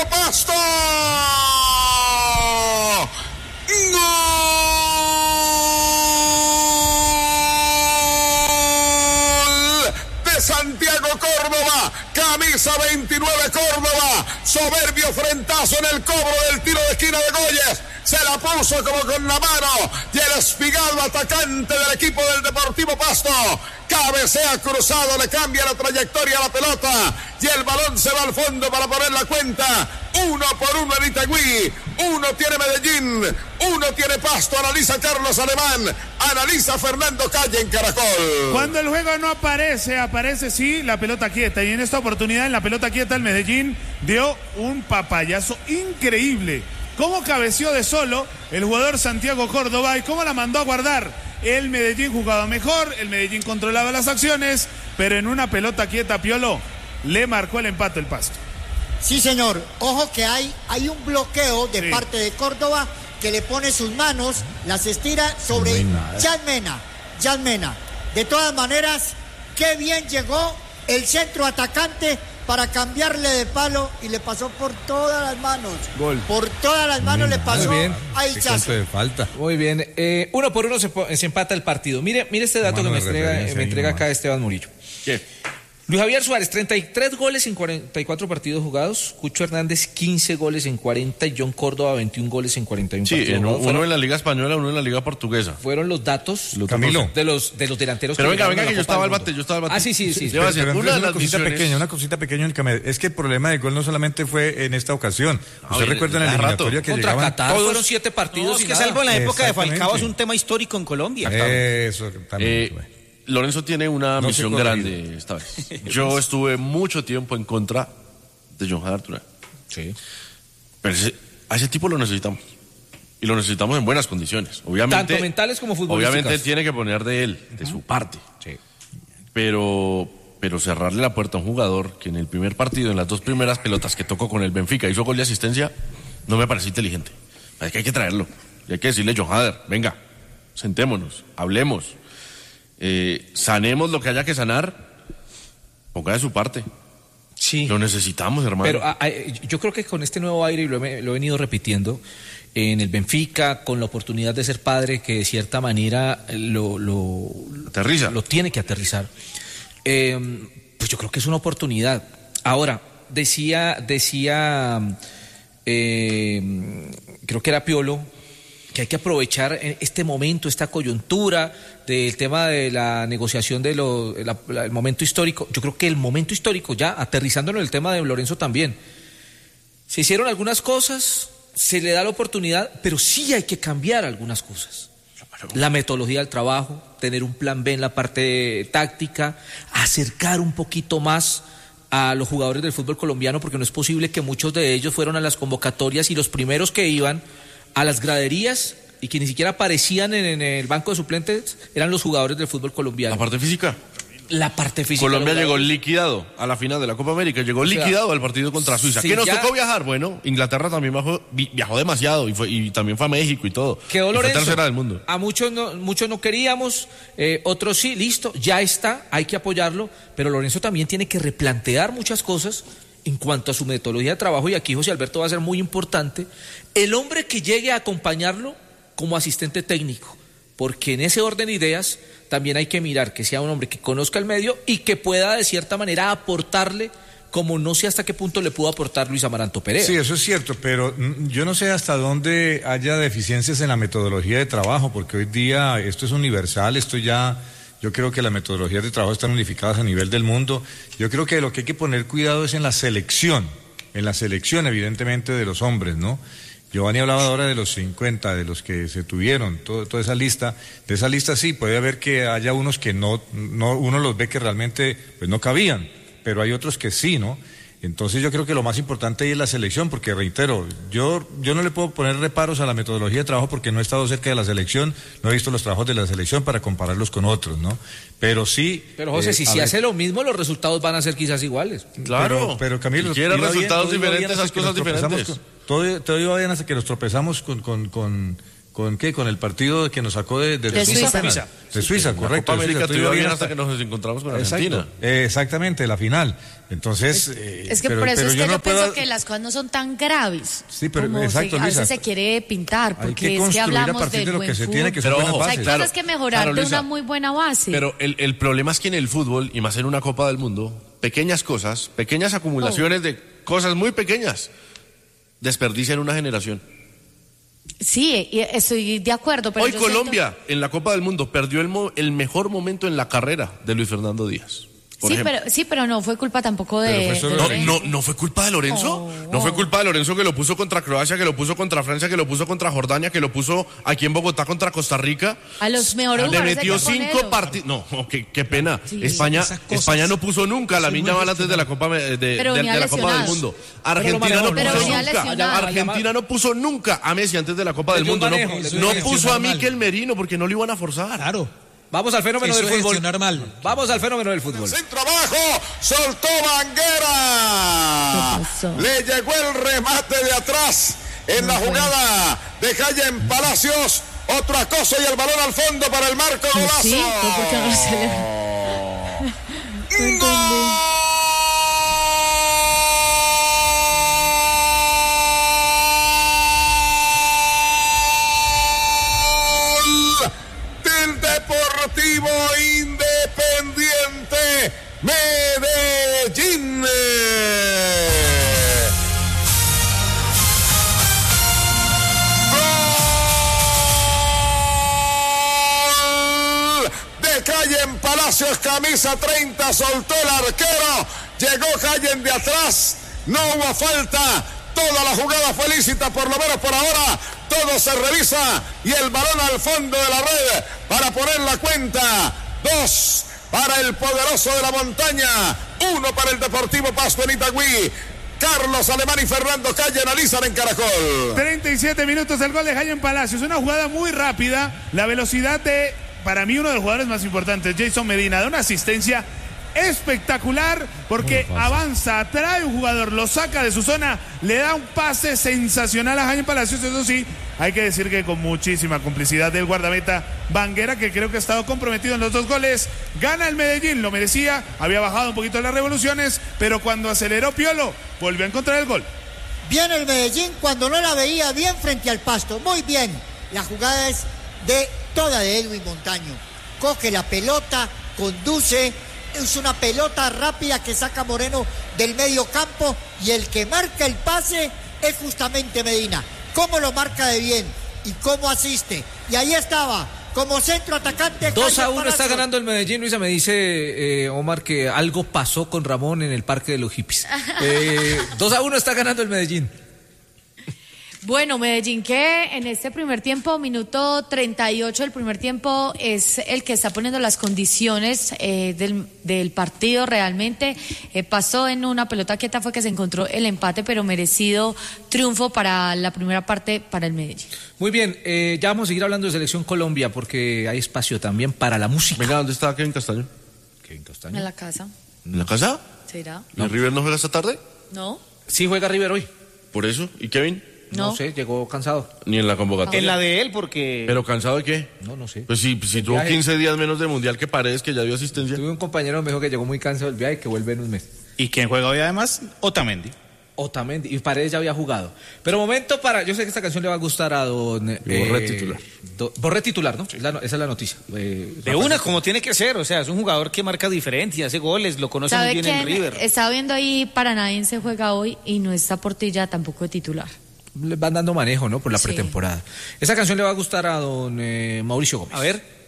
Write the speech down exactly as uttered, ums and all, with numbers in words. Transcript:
Pasto. ¡Gol de Santiago Córdoba! Camisa veintinueve Córdoba, soberbio frentazo en el cobro del tiro de esquina de Goyes, se la puso como con la mano y el espigado atacante del equipo del Deportivo Pasto cabecea cruzado, le cambia la trayectoria a la pelota y el balón se va al fondo para poner la cuenta. Uno por uno en Itagüí, uno tiene Medellín, uno tiene Pasto. Analiza Carlos Alemán, analiza Fernando Calle en Caracol. Cuando el juego no aparece, aparece sí la pelota quieta, y en esta oportunidad en la pelota quieta el Medellín dio un papayazo increíble. Cómo cabeció de solo el jugador Santiago Córdoba y cómo la mandó a guardar. El Medellín jugaba mejor, el Medellín controlaba las acciones, pero en una pelota quieta, Piolo, le marcó el empate el Pasto. Sí, señor. Ojo que hay, hay un bloqueo de sí. parte de Córdoba que le pone sus manos, las estira sobre Jan Mena. Jan Mena. De todas maneras, qué bien llegó el centro atacante para cambiarle de palo y le pasó por todas las manos. Gol. Por todas las manos Muy le pasó bien. a Hichazo. De falta. Muy bien. Eh, uno por uno se, se empata el partido. Mire, mire este dato Mano que me entrega, me entrega acá Esteban Murillo. ¿Qué? Luis Javier Suárez, treinta y tres goles en cuarenta y cuatro partidos jugados. Cucho Hernández, quince goles en cuarenta. Y John Córdoba, veintiún goles en cuarenta y uno sí, partidos uno, jugados. Uno en la Liga Española, uno en la Liga Portuguesa. Fueron los datos los Camilo. de los, de los delanteros. Pero que venga, venga, que que yo estaba al bate, yo estaba al bate. Ah, sí, sí, sí. sí. Pero, pero una, una, de cosita misiones... pequeña, una cosita pequeña. Es que el problema del gol no solamente fue en esta ocasión. Ah, Usted recuerda en la eliminatoria que contra llegaban Qatar todos... fueron siete partidos. No, es y que nada. salvo en la época de Falcao es un tema histórico en Colombia. Eso también. Eh, Lorenzo tiene una no misión grande esta vez. Yo estuve mucho tiempo en contra de John Jader Turán. Sí. Pero ese, a ese tipo lo necesitamos. Y lo necesitamos en buenas condiciones. Obviamente, tanto mentales como futbolísticas. Obviamente él tiene que poner de él, de uh-huh. su parte. Sí. Pero, pero cerrarle la puerta a un jugador que en el primer partido, en las dos primeras pelotas que tocó con el Benfica, hizo gol de asistencia, no me parece inteligente. Es que hay que traerlo. Y hay que decirle, John Jader, venga, sentémonos, hablemos. Eh, sanemos lo que haya que sanar, ponga de su parte. Sí. Lo necesitamos, hermano. Pero a, a, yo creo que con este nuevo aire, y lo he, lo he venido repitiendo, en el Benfica, con la oportunidad de ser padre, que de cierta manera lo, lo, Aterriza. lo tiene que aterrizar, eh, pues yo creo que es una oportunidad. Ahora, decía, decía eh, creo que era Piolo, que hay que aprovechar este momento, esta coyuntura del tema de la negociación del de momento histórico. Yo creo que el momento histórico, ya aterrizándolo en el tema de Lorenzo también, se hicieron algunas cosas, se le da la oportunidad, pero sí hay que cambiar algunas cosas. La metodología del trabajo, tener un plan B en la parte táctica, acercar un poquito más a los jugadores del fútbol colombiano, porque no es posible que muchos de ellos fueron a las convocatorias y los primeros que iban a las graderías y que ni siquiera aparecían en, en el banco de suplentes eran los jugadores del fútbol colombiano. La parte física. La parte física. Colombia llegó liquidado a la final de la Copa América, llegó o sea, liquidado al partido contra Suiza. Si ¿Qué nos ya... tocó viajar? Bueno, Inglaterra también viajó, viajó demasiado y, fue, y también fue a México y todo. Quedó y Lorenzo. fue tercera del mundo. A muchos no, muchos no queríamos, eh, otros sí, listo, ya está, hay que apoyarlo, pero Lorenzo también tiene que replantear muchas cosas en cuanto a su metodología de trabajo, y aquí José Alberto va a ser muy importante, el hombre que llegue a acompañarlo como asistente técnico, porque en ese orden de ideas también hay que mirar que sea un hombre que conozca el medio y que pueda de cierta manera aportarle, como no sé hasta qué punto le pudo aportar Luis Amaranto Perea. Sí, eso es cierto, pero yo no sé hasta dónde haya deficiencias en la metodología de trabajo, porque hoy día esto es universal, esto ya... Yo creo que las metodologías de trabajo están unificadas a nivel del mundo. Yo creo que lo que hay que poner cuidado es en la selección, en la selección evidentemente de los hombres, ¿no? Giovanni hablaba ahora de los cincuenta, de los que se tuvieron, todo, toda esa lista. De esa lista sí, puede haber que haya unos que no, no, uno los ve que realmente pues no cabían, pero hay otros que sí, ¿no? Entonces yo creo que lo más importante ahí es la selección, porque reitero, yo, yo no le puedo poner reparos a la metodología de trabajo porque no he estado cerca de la selección, no he visto los trabajos de la selección para compararlos con otros, ¿no? Pero sí... Pero José, eh, si se hace lo mismo, los resultados van a ser quizás iguales. Claro. Pero, pero Camilo... Si quieren resultados bien, diferentes, esas cosas diferentes. Con, todo, todo iba bien hasta que nos tropezamos con, con, con, ¿Con qué? Con el partido que nos sacó de, de, de Suiza. Suiza. De Suiza, sí, correcto. La Copa América estuvo bien hasta que nos encontramos con Argentina. Exacto, eh, exactamente, la final. Entonces... Es, eh, es que pero, por eso pero es que yo, yo, no pienso puedo... que las cosas no son tan graves. Sí, pero como exacto, se, a Luisa. veces se quiere pintar, porque Hay que es que construir hablamos a partir del de lo buen que se fútbol. tiene que ser Pero buenas ojo, O sea, bases. hay claro, cosas que mejorar claro, de Luisa. una muy buena base. Pero el, el problema es que en el fútbol, y más en una Copa del Mundo, pequeñas cosas, pequeñas acumulaciones oh. de cosas muy pequeñas, desperdician una generación. Sí, estoy de acuerdo. Pero Hoy yo Colombia, siento... en la Copa del Mundo, perdió el, mo- el mejor momento en la carrera de Luis Fernando Díaz. Sí pero, sí, pero no fue culpa tampoco de... Fue de no, no, no fue culpa de Lorenzo. Oh, no oh. fue culpa de Lorenzo que lo puso contra Croacia, que lo puso contra Francia, que lo puso contra Jordania, que lo puso aquí en Bogotá contra Costa Rica. A los mejores Le jugadores metió hay que cinco ponerlos. partidos. No, oh, qué, qué pena. Sí. España, España no puso nunca a la niña mal antes de la Copa de, de, de, de la Copa del Mundo. Argentina no pero puso venía nunca. lesionado. Argentina no puso nunca a Messi antes de la Copa del Mundo. manejo, No, no puso a Mikel Merino porque no lo iban a forzar. Claro. Vamos al fenómeno Eso del fútbol. mal. Vamos al fenómeno del fútbol. Centro abajo, soltó Banguera. Le llegó el remate de atrás en la jugada de Jaime Palacios. Otro acoso y el balón al fondo para el marco golazo. Sí, porque no se le... ¡Gol! Del Deportivo Independiente Medellín. Gol de Jaime Palacios, camisa treinta, soltó el arquero, llegó Jaime de atrás, no hubo falta. Toda la jugada fue lícita, por lo menos por ahora. Todo se revisa y el balón al fondo de la red para poner la cuenta. Dos para el poderoso de la montaña. Uno para el Deportivo Pasto en Itagüí. Carlos Alemán y Fernando Calle analizan en Caracol. treinta y siete minutos el gol de Jaime Palacios. Una jugada muy rápida. La velocidad de, para mí, uno de los jugadores más importantes, Jason Medina, da una asistencia espectacular porque avanza, atrae un jugador, lo saca de su zona, le da un pase sensacional a Jaime Palacios. Eso sí, hay que decir que con muchísima complicidad del guardameta Banguera, que creo que ha estado comprometido en los dos goles. Gana el Medellín, lo merecía, había bajado un poquito las revoluciones, pero cuando aceleró Piolo, volvió a encontrar el gol. Bien el Medellín cuando no la veía bien frente al Pasto, muy bien. La jugada es de toda de Edwin Montaño. Coge la pelota, conduce. Es una pelota rápida que saca Moreno del medio campo y el que marca el pase es justamente Medina. ¿Cómo lo marca de bien? ¿Y cómo asiste? Y ahí estaba, como centro atacante. dos a uno está ganando el Medellín. Luisa, me dice eh, Omar que algo pasó con Ramón en el Parque de los Hippies. Eh, dos a uno está ganando el Medellín. Bueno, Medellín que en este primer tiempo, minuto treinta y ocho del primer tiempo, es el que está poniendo las condiciones eh, del, del partido realmente. Eh, pasó en una pelota quieta, fue que se encontró el empate, pero merecido triunfo para la primera parte para el Medellín. Muy bien, eh, ya vamos a seguir hablando de Selección Colombia porque hay espacio también para la música. Venga, ¿dónde está Kevin Castaño? Kevin Castaño. En la casa. ¿En la casa? ¿Será? ¿Y River no juega esta tarde? ¿No? Sí juega River hoy. ¿Por eso? ¿Y Kevin? No, No. sé, llegó cansado. Ni en la convocatoria. En la de él, porque... ¿Pero cansado de qué? No, no sé. Pues si, si tuvo viaje. quince días menos de mundial que Paredes, que ya dio asistencia. Tuve un compañero que me dijo que llegó muy cansado del viaje y que vuelve en un mes. ¿Y quién juega hoy además? Otamendi. Otamendi, y Paredes ya había jugado. Pero momento para, yo sé que esta canción le va a gustar a don... Borré titular. do- Borré titular, ¿no? Es la- esa es la noticia. Eh, De una, como tiene que ser. O sea, es un jugador que marca diferencia, hace goles, lo conoce muy ¿Sabe bien en quién? River. Estaba viendo ahí, Paranaense juega hoy y no está Portilla tampoco de titular. Les van dando manejo, ¿no? Por la Sí. pretemporada. Esa canción le va a gustar a don eh, Mauricio Gómez. A ver.